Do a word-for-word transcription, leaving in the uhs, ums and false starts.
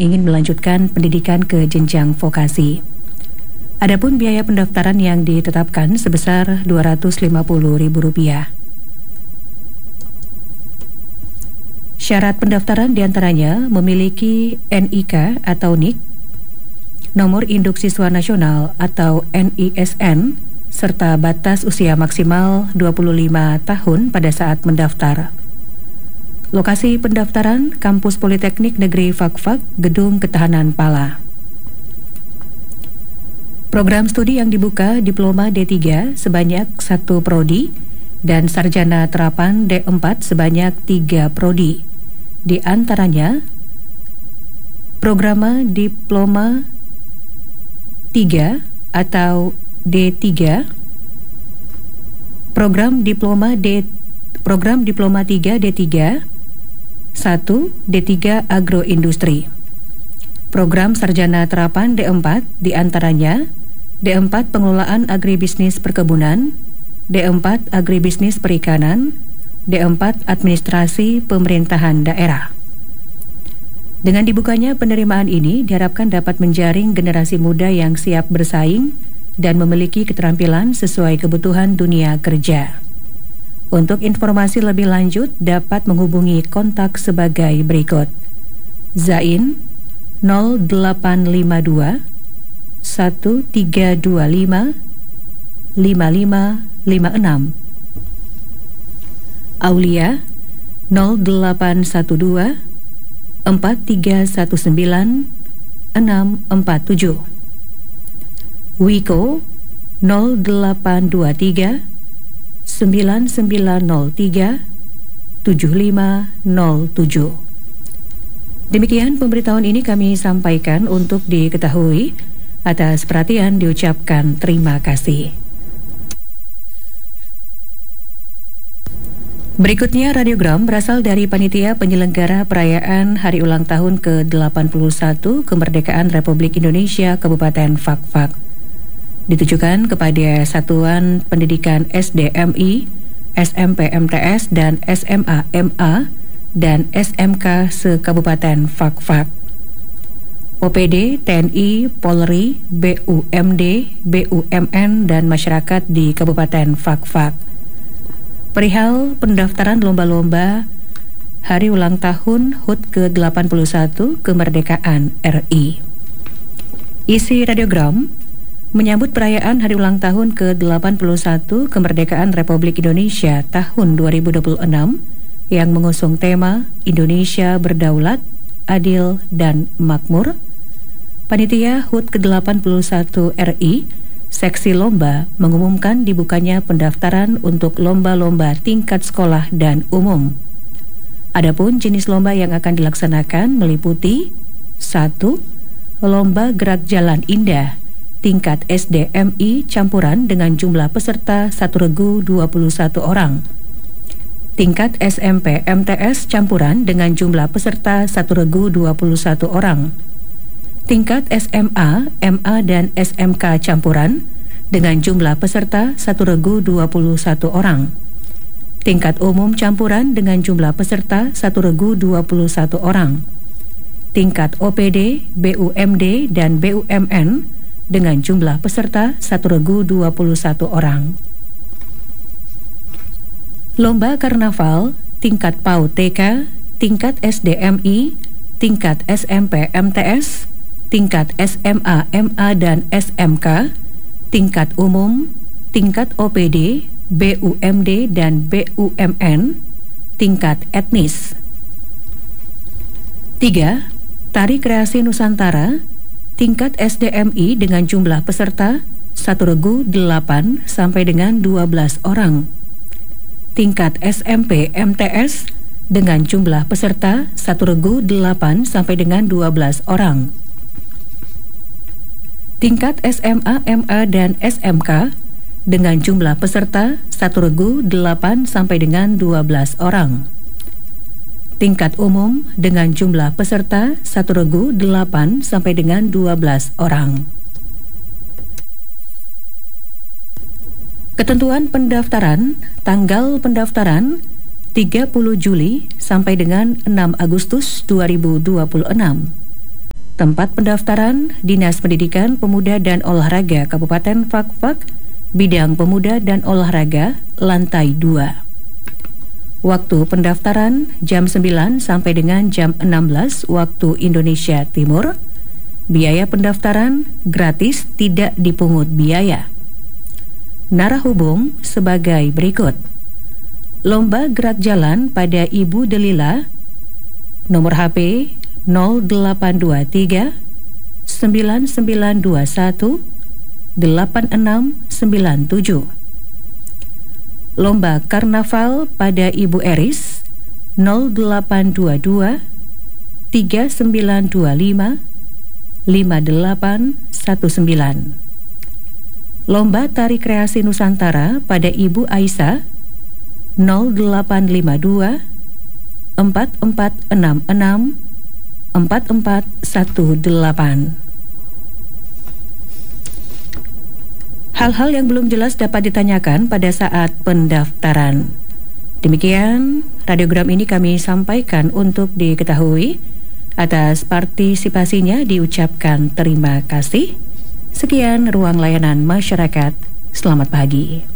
ingin melanjutkan pendidikan ke jenjang vokasi. Adapun biaya pendaftaran yang ditetapkan sebesar dua ratus lima puluh ribu rupiah. Syarat pendaftaran diantaranya memiliki N I K atau N I K, nomor induk siswa nasional atau N I S N, serta batas usia maksimal dua puluh lima tahun pada saat mendaftar. Lokasi pendaftaran Kampus Politeknik Negeri Fakfak, Gedung Ketahanan Pala. Program studi yang dibuka Diploma D tiga sebanyak satu prodi dan Sarjana Terapan D empat sebanyak tiga prodi. Di antaranya Programa Diploma tiga atau D tiga, Program Diploma D Program Diploma tiga D tiga, satu D tiga Agroindustri. Program Sarjana Terapan D empat di antaranya D empat Pengelolaan Agribisnis Perkebunan, D empat Agribisnis Perikanan, D empat Administrasi Pemerintahan Daerah. Dengan dibukanya penerimaan ini diharapkan dapat menjaring generasi muda yang siap bersaing dan memiliki keterampilan sesuai kebutuhan dunia kerja. Untuk informasi lebih lanjut dapat menghubungi kontak sebagai berikut: Zain nol delapan lima dua satu tiga dua lima lima lima lima enam, Aulia nol delapan satu dua empat tiga satu sembilan enam empat tujuh, Wiko nol delapan dua tiga sembilan sembilan nol tiga tujuh lima nol tujuh. Demikian pemberitahuan ini kami sampaikan untuk diketahui. Atas perhatian diucapkan terima kasih. Berikutnya radiogram berasal dari Panitia Penyelenggara Perayaan Hari Ulang Tahun ke delapan puluh satu Kemerdekaan Republik Indonesia Kabupaten Fakfak. Ditujukan kepada Satuan Pendidikan S D M I, S M P M T S, dan S M A M A, dan S M K se-Kabupaten Fakfak. O P D, T N I, Polri, B U M D, B U M N, dan masyarakat di Kabupaten Fakfak. Perihal pendaftaran lomba-lomba Hari Ulang Tahun H U T ke delapan puluh satu Kemerdekaan R I. Isi radiogram menyambut perayaan Hari Ulang Tahun ke delapan puluh satu Kemerdekaan Republik Indonesia tahun dua ribu dua puluh enam yang mengusung tema Indonesia Berdaulat, Adil, dan Makmur. Panitia H U T ke delapan puluh satu R I Seksi Lomba mengumumkan dibukanya pendaftaran untuk lomba-lomba tingkat sekolah dan umum. Adapun jenis lomba yang akan dilaksanakan meliputi satu. Lomba Gerak Jalan Indah tingkat S D M I campuran dengan jumlah peserta satu regu dua puluh satu orang. Tingkat S M P M T S campuran dengan jumlah peserta satu regu dua puluh satu orang. Tingkat S M A, M A, dan S M K campuran dengan jumlah peserta satu regu dua puluh satu orang. Tingkat umum campuran dengan jumlah peserta satu regu dua puluh satu orang. Tingkat O P D, B U M D, dan B U M N dengan jumlah peserta satu regu dua puluh satu orang. Lomba Karnaval tingkat P A U T K, tingkat S D M I, tingkat S M P M T S, tingkat S M A M A dan S M K, tingkat umum, tingkat O P D, B U M D dan B U M N, tingkat etnis. tiga. Tari Kreasi Nusantara, tingkat S D M I dengan jumlah peserta satu regu delapan sampai dengan dua belas orang. Tingkat S M P M T S dengan jumlah peserta satu regu delapan sampai dengan dua belas orang. Tingkat S M A M A dan S M K dengan jumlah peserta satu regu delapan sampai dengan dua belas orang. Tingkat umum dengan jumlah peserta satu regu delapan sampai dengan dua belas orang. Ketentuan pendaftaran, tanggal pendaftaran tiga puluh Juli sampai dengan enam Agustus dua ribu dua puluh enam. Tempat pendaftaran Dinas Pendidikan Pemuda dan Olahraga Kabupaten Fakfak, Bidang Pemuda dan Olahraga, lantai dua. Waktu pendaftaran jam sembilan sampai dengan jam enam belas waktu Indonesia Timur. Biaya pendaftaran gratis, tidak dipungut biaya. Narahubung sebagai berikut. Lomba gerak jalan pada Ibu Delila, nomor H P nol delapan dua tiga sembilan sembilan dua satu delapan enam sembilan tujuh. Lomba karnaval pada Ibu Eris nol delapan dua dua tiga sembilan dua lima lima delapan satu sembilan. Lomba tari kreasi Nusantara pada Ibu Aisyah nol delapan lima dua empat empat enam enam empat empat satu delapan. Hal-hal yang belum jelas dapat ditanyakan pada saat pendaftaran. Demikian radiogram ini kami sampaikan untuk diketahui. Atas partisipasinya diucapkan terima kasih. Sekian ruang layanan masyarakat. Selamat pagi.